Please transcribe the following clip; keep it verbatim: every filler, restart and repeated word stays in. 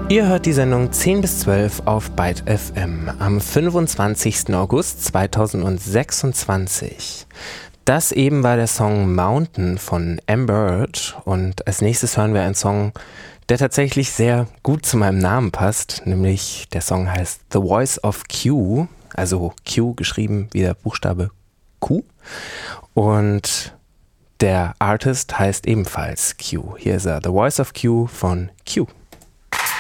Ihr hört die Sendung zehn bis zwölf auf Byte F M am fünfundzwanzigsten August zweitausendsechsundzwanzig. Das eben war der Song Mountain von M-Bird und als nächstes hören wir einen Song, der tatsächlich sehr gut zu meinem Namen passt, nämlich der Song heißt The Voice of Q, also Q geschrieben wie der Buchstabe Q, und der Artist heißt ebenfalls Q. Hier ist er, The Voice of Q von Q.